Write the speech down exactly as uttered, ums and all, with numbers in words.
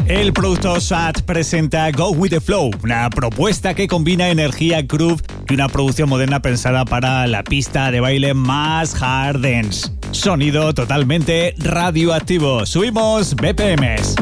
El productor Sat presenta Go With The Flow, una propuesta que combina energía groove y una producción moderna pensada para la pista de baile más hard dance. Sonido totalmente radioactivo. Subimos B P Ms.